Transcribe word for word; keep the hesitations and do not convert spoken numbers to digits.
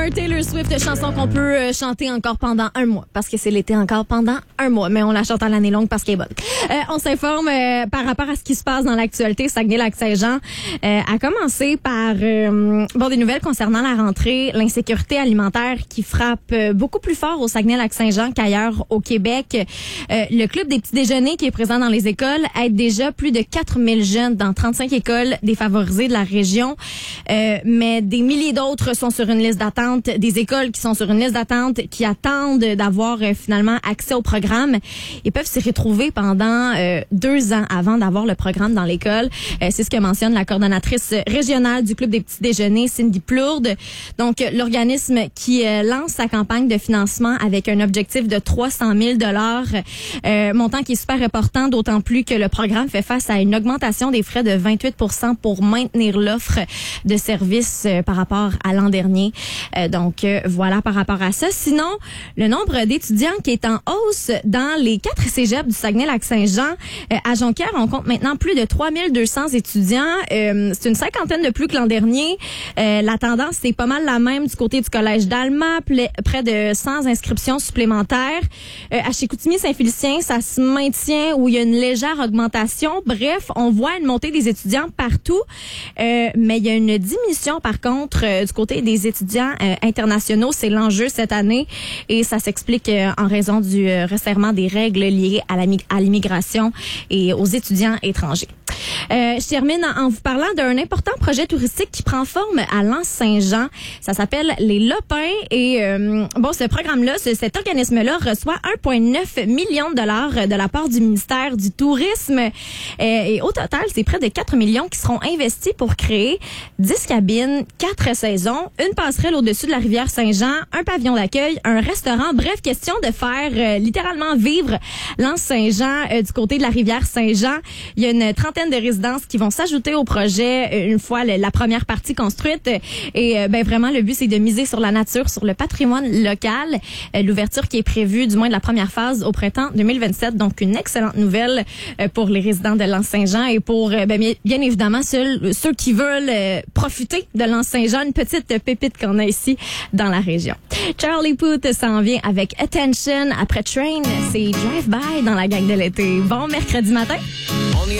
Taylor Swift, chanson qu'on peut euh, chanter encore pendant un mois, parce que c'est l'été encore pendant un mois, mais on la chante à l'année longue parce qu'elle est bonne. Euh, on s'informe euh, par rapport à ce qui se passe dans l'actualité. Saguenay-Lac-Saint-Jean euh, a commencé par euh, bon des nouvelles concernant la rentrée, l'insécurité alimentaire qui frappe euh, beaucoup plus fort au Saguenay-Lac-Saint-Jean qu'ailleurs au Québec. Euh, le club des petits déjeuners qui est présent dans les écoles aide déjà plus de quatre mille jeunes dans trente-cinq écoles défavorisées de la région, euh, mais des milliers d'autres sont sur une liste d'attente. Des écoles qui sont sur une liste d'attente, qui attendent d'avoir euh, finalement accès au programme. Ils peuvent s'y retrouver pendant euh, deux ans avant d'avoir le programme dans l'école. Euh, c'est ce que mentionne la coordonnatrice régionale du Club des petits déjeuners, Cindy Plourde. Donc, l'organisme qui euh, lance sa campagne de financement avec un objectif de trois cent mille dollars, euh, montant qui est super important, d'autant plus que le programme fait face à une augmentation des frais de vingt-huit pour cent pour maintenir l'offre de services euh, par rapport à l'an dernier. Euh, donc, euh, voilà par rapport à ça. Sinon, le nombre d'étudiants qui est en hausse dans les quatre cégeps du Saguenay-Lac-Saint-Jean. Euh, à Jonquière, on compte maintenant plus de trois mille deux cents étudiants. Euh, c'est une cinquantaine de plus que l'an dernier. Euh, la tendance, c'est pas mal la même du côté du collège d'Alma, près de cent inscriptions supplémentaires. Euh, à Chicoutimi-Saint-Félicien, ça se maintient où il y a une légère augmentation. Bref, on voit une montée des étudiants partout, euh, mais il y a une diminution, par contre, euh, du côté des étudiants euh, internationaux. C'est l'enjeu cette année et ça s'explique euh, en raison du euh, resserrement des règles liées à, la, à l'immigration et aux étudiants étrangers. Euh, je termine en vous parlant d'un important projet touristique qui prend forme à L'Anse-Saint-Jean. Ça s'appelle les Lopins et euh, bon, ce programme-là, ce, cet organisme-là reçoit un virgule neuf million de dollars de la part du ministère du Tourisme. Euh, et au total, c'est près de quatre millions qui seront investis pour créer dix cabines, quatre saisons, une passerelle au-dessus de la rivière Saint-Jean, un pavillon d'accueil, un restaurant. Bref, question de faire euh, littéralement vivre L'Anse-Saint-Jean euh, du côté de la rivière Saint-Jean. Il y a une trentaine de résidences qui vont s'ajouter au projet une fois le, la première partie construite. Et euh, ben vraiment, le but, c'est de miser sur la nature, sur le patrimoine local. Euh, l'ouverture qui est prévue, du moins de la première phase, au printemps deux mille vingt-sept. Donc, une excellente nouvelle euh, pour les résidents de L'Anse-Saint-Jean et pour, euh, ben, bien, bien évidemment, ceux, ceux qui veulent euh, profiter de L'Anse-Saint-Jean, une petite pépite qu'on a ici dans la région. Charlie Puth s'en vient avec Attention. Après Train, c'est Drive By dans la gang de l'été. Bon mercredi matin.